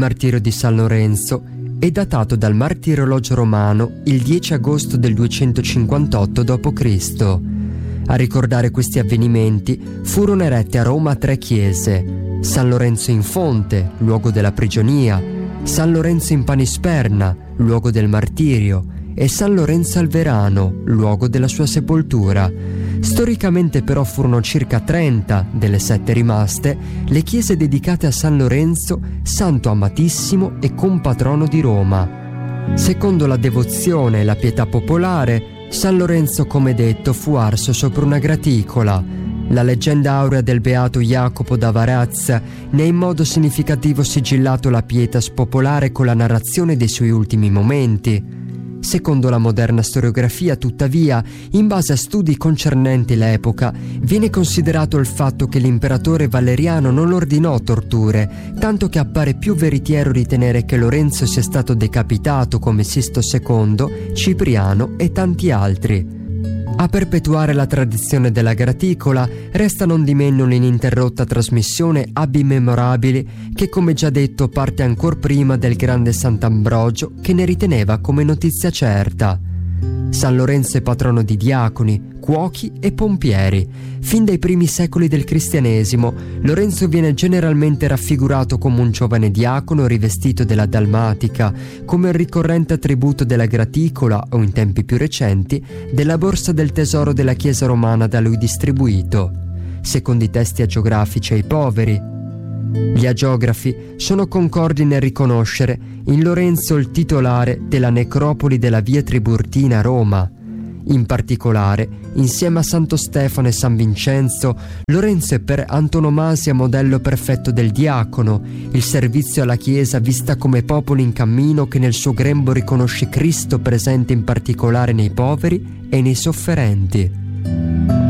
martirio di San Lorenzo è datato dal martirologio romano il 10 agosto del 258 d.C. A ricordare questi avvenimenti furono erette a Roma 3 chiese: San Lorenzo in Fonte, luogo della prigionia, San Lorenzo in Panisperna, luogo del martirio, e San Lorenzo al Verano, luogo della sua sepoltura. Storicamente però furono circa 30, delle 7 rimaste, le chiese dedicate a San Lorenzo, santo amatissimo e compatrono di Roma. Secondo la devozione e la pietà popolare, San Lorenzo, come detto, fu arso sopra una graticola. La leggenda aurea del beato Jacopo da Varazza ne ha in modo significativo sigillato la pietas popolare con la narrazione dei suoi ultimi momenti. Secondo la moderna storiografia, tuttavia, in base a studi concernenti l'epoca, viene considerato il fatto che l'imperatore Valeriano non ordinò torture, tanto che appare più veritiero ritenere che Lorenzo sia stato decapitato come Sisto II, Cipriano e tanti altri. A perpetuare la tradizione della graticola resta nondimeno l'ininterrotta trasmissione Abbi Memorabili, che, come già detto, parte ancor prima del grande Sant'Ambrogio, che ne riteneva come notizia certa. San Lorenzo è patrono di diaconi, cuochi e pompieri. Fin dai primi secoli del cristianesimo, Lorenzo viene generalmente raffigurato come un giovane diacono rivestito della dalmatica, come il ricorrente attributo della graticola o, in tempi più recenti, della borsa del tesoro della Chiesa romana da lui distribuito. Secondo i testi agiografici ai poveri, gli agiografi sono concordi nel riconoscere in Lorenzo il titolare della necropoli della via Tiburtina a Roma. In particolare, insieme a Santo Stefano e San Vincenzo, Lorenzo è per antonomasia modello perfetto del diacono, il servizio alla Chiesa vista come popolo in cammino che nel suo grembo riconosce Cristo presente in particolare nei poveri e nei sofferenti.